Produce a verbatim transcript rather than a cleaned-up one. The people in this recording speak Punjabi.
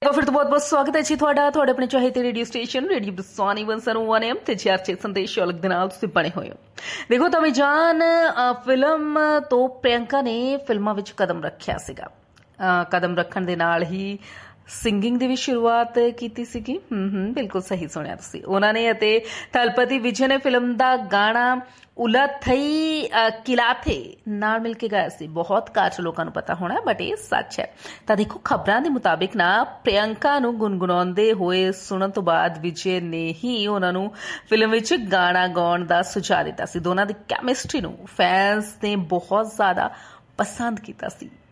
फिर तो बहुत बहुत स्वागत है जी ਤੁਹਾਡਾ ਤੁਹਾਡੇ ਆਪਣੇ ਚਾਹੀਦੇ ਰੇਡੀਓ ਸਟੇਸ਼ਨ ਰੇਡੀਓ ਬਸਾਨੀ ਇੱਕ ਸੌ ਇੱਕ ਐਮ ਤੇ ਚਰਚੇ ਸੰਦੇਸ਼ ਔਲਖ ਦੇ ਨਾਲ ਤੁਸੀਂ ਬਣੇ ਹੋਏ ਹੋ। ਦੇਖੋ ਤਮੀ ਜਾਨ ਫਿਲਮ ਤੋਂ ਪ੍ਰਿਯੰਕਾ ਨੇ ਫਿਲਮਾਂ ਵਿੱਚ ਕਦਮ ਰੱਖਿਆ ਸੀਗਾ। ਕਦਮ ਰੱਖਣ ਦੇ ਨਾਲ ਹੀ ਸਿੰਗਿੰਗ ਦੀ ਵੀ ਸ਼ੁਰੂਆਤ ਕੀਤੀ ਸੀਗੀ। ਹੂੰ ਹੂੰ ਬਿਲਕੁਲ ਸਹੀ ਸੁਣਿਆ ਤੁਸੀਂ। ਉਹਨਾਂ ਨੇ ਅਤੇ ਥਲਪਤੀ ਵਿਜੇ ਨੇ ਫਿਲਮ ਦਾ ਗਾਣਾ ਉਲਥਈ ਕਿਲਾਥੇ ਨਾਲ ਮਿਲ ਕੇ ਗਾਇਆ ਸੀ। ਬਹੁਤ ਘੱਟ ਲੋਕਾਂ ਨੂੰ ਪਤਾ ਹੋਣਾ ਬਟ ਇਹ ਸੱਚ ਹੈ। ਤਾਂ ਦੇਖੋ ਖਬਰਾਂ ਦੇ ਮੁਤਾਬਿਕ ਨਾ ਪ੍ਰਿਯੰਕਾ ਨੂੰ ਗੁੰਗੁਣਾਉਂਦੇ ਹੋਏ ਸੁਣਨ ਤੋਂ ਬਾਅਦ ਵਿਜੇ ਨੇ ਹੀ ਉਹਨਾਂ ਨੂੰ ਫਿਲਮ ਵਿੱਚ ਗਾਣਾ ਗਾਉਣ ਦਾ ਸੁਝਾਅ ਦਿੱਤਾ ਸੀ। ਦੋਨਾਂ ਦੀ ਕੈਮਿਸਟਰੀ ਨੂੰ ਫੈਨਸ ਨੇ ਬਹੁਤ ਜ਼ਿਆਦਾ ਪਸੰਦ ਕੀਤਾ ਸੀ।